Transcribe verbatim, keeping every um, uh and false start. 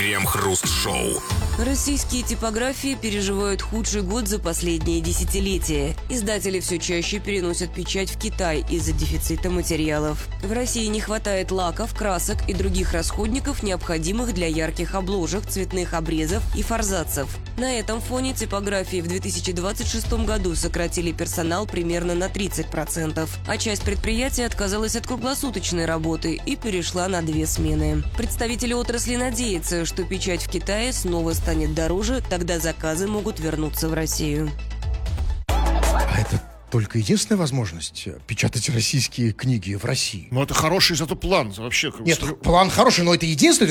Крем-хруст-шоу. Российские типографии переживают худший год за последние десятилетия. Издатели все чаще переносят печать в Китай из-за дефицита материалов. В России не хватает лаков, красок и других расходников, необходимых для ярких обложек, цветных обрезов и форзацев. На этом фоне типографии в две тысячи двадцать шестом году сократили персонал примерно на тридцать процентов, а часть предприятий отказалась от круглосуточной работы и перешла на две смены. Представители отрасли надеются, что печать в Китае снова станет дороже, тогда заказы могут вернуться в Россию. А это только единственная возможность печатать российские книги в России? Ну, это хороший зато план. Вообще, как бы, Нет, стро- план хороший, но это единственный.